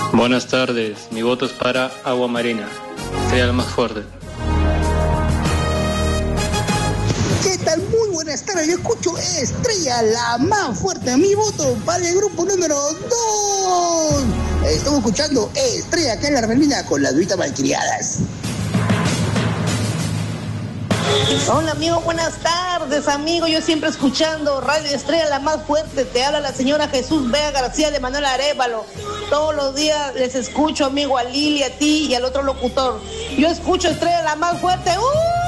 Buenas tardes, mi voto es para Agua Marina, sea el más fuerte. ¿Qué tal? Muy buenas tardes, yo escucho Estrella, la más fuerte, mi voto para el grupo número 2. Estamos escuchando Estrella acá en la Armelina con las duitas malcriadas. Hola amigo, buenas tardes amigo, yo siempre escuchando Radio Estrella, la más fuerte, te habla la señora Jesús Vega García de Manuel Arévalo. Todos los días les escucho amigo, a Lili, a ti y al otro locutor. Yo escucho Estrella, la más fuerte.